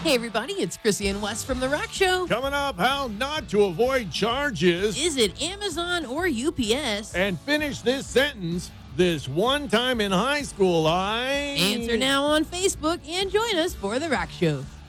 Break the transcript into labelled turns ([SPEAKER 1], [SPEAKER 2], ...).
[SPEAKER 1] Hey, everybody, it's Chrissy and Wes from The Rock Show.
[SPEAKER 2] Coming up, how not to avoid charges.
[SPEAKER 1] Is it Amazon or UPS?
[SPEAKER 2] And finish this sentence. This one time in high school,
[SPEAKER 1] Answer now on Facebook and join us for The Rock Show.